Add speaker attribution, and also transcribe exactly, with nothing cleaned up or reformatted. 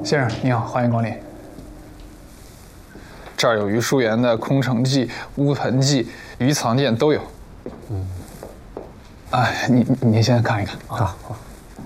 Speaker 1: 先生您好，欢迎光临。这儿有榆树园的空城计、乌盆记、鱼藏剑都有。嗯。哎，您您先看一看啊。
Speaker 2: 好好。